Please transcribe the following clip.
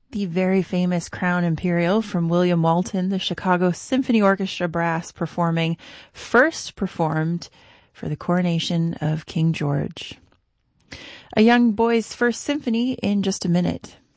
The very famous Crown Imperial from William Walton, the Chicago Symphony Orchestra Brass first performed for the coronation of King George. A young boy's first symphony in just a minute.